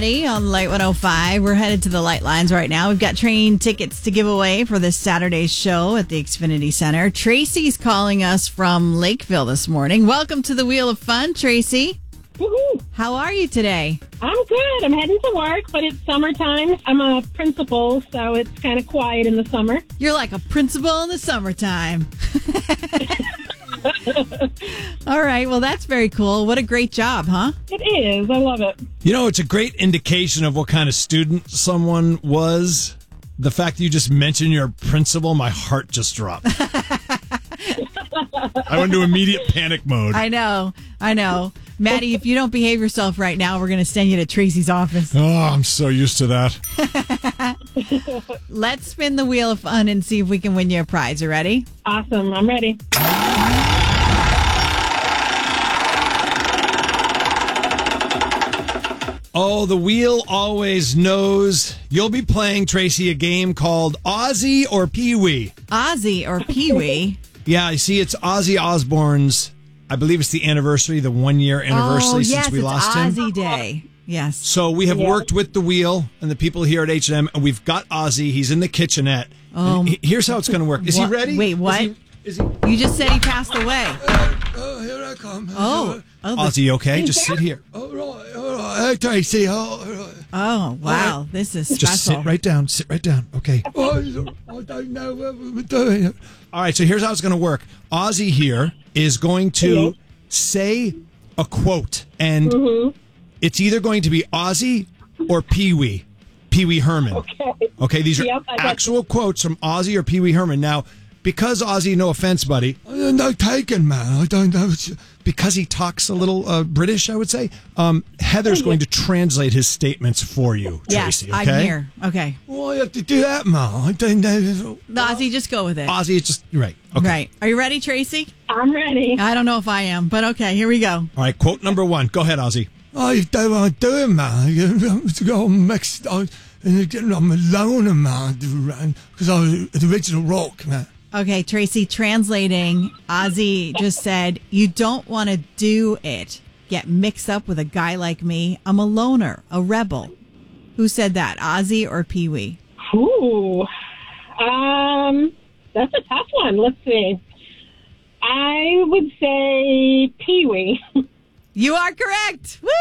Maddie on Light 105. We're headed to the Light Lines right now. We've got train tickets to give away for this Saturday's show at the Xfinity Center. Tracy's calling us from Lakeville this morning. Welcome to the Wheel of Fun, Tracy. Woo-hoo. How are you today? I'm good. I'm heading to work, but it's summertime. I'm a principal, so it's kind of quiet in the summer. You're like a principal in the summertime. All right. Well, that's very cool. What a great job, huh? It is. I love it. You know, it's a great indication of what kind of student someone was. The fact that you just mentioned your principal, my heart just dropped. I went into immediate panic mode. I know. Maddie, if you don't behave yourself right now, we're going to send you to Tracy's office. Oh, I'm so used to that. Let's spin the Wheel of Fun and see if we can win you a prize. You ready? Awesome. I'm ready. Oh, the wheel always knows. You'll be playing, Tracy, a game called Ozzy or Pee-wee. Ozzy or Pee-wee? Yeah, you see, it's Ozzy Osbourne's, I believe it's the anniversary, the 1-year anniversary since we lost him. It's Ozzy Day. Yes. So we have worked with the wheel and the people here at H&M, and we've got Ozzy. He's in the kitchenette. Here's how it's going to work. Is he ready? Wait, what? Is he? You just said he passed away. Here I come. Ozzy, okay? Just sit here. All right. Hey, Tracy. All right. Oh, wow. This is special. Just sit right down. Okay. I don't know what we're doing. All right, so here's how it's going to work. Ozzy here is going to say a quote, and it's either going to be Ozzy or Pee-wee Herman. Okay, these are actual quotes from Ozzy or Pee-wee Herman. Now, because Ozzy, no offense, buddy. No taken, man. I don't know. Because he talks a little British, I would say, Heather's going to translate his statements for you, Tracy, yes, okay? I'm here. Okay. Why have to do that, man? I don't know. Ozzy, just go with it. Ozzy, it's just, right. Okay. Right. Are you ready, Tracy? I'm ready. I don't know if I am, but okay, here we go. All right, quote number 1. Go ahead, Ozzy. I don't want to do it, man. I'm mixed. I'm a loner, man, because I was the original rock, man. Okay, Tracy, translating, Ozzy just said, you don't want to do it. Get mixed up with a guy like me. I'm a loner, a rebel. Who said that, Ozzy or Pee-wee? Ooh. That's a tough one. Let's see. I would say Pee-wee. You are correct. Woo!